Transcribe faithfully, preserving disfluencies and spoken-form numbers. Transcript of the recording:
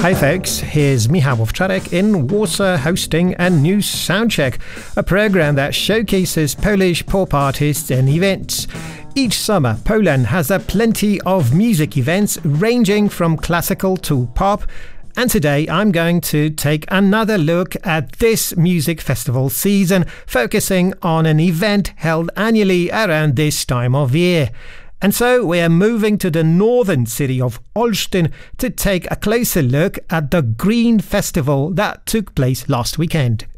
Hi folks, here's Michał Owczarek in Warsaw hosting a new Soundcheck, a program that showcases Polish pop artists and events. Each summer, Poland has a plenty of music events ranging from classical to pop, and today I'm going to take another look at this music festival season, focusing on an event held annually around this time of year. And so we're moving to the northern city of Olsztyn to take a closer look at the Green Festival that took place last weekend.